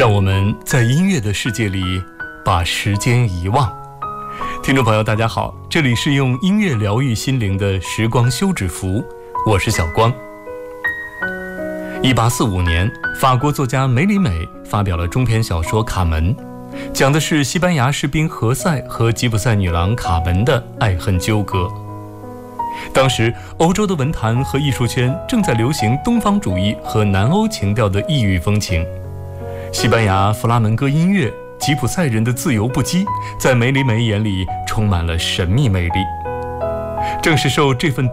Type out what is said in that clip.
让我们在音乐的世界里把时间遗忘。听众朋友大家好，这里是用音乐疗愈心灵的时光休止符，我是小光。1845年，法国作家梅里美发表了中篇小说《卡门》，讲的是西班牙士兵何塞和吉普赛女郎卡门的爱恨纠葛。当时欧洲的文坛和艺术圈正在流行东方主义和南欧情调的异域风情，西班牙弗拉门戈音乐，吉普赛人的自由不羁，在梅里美眼里充满了神秘魅力。正是受这份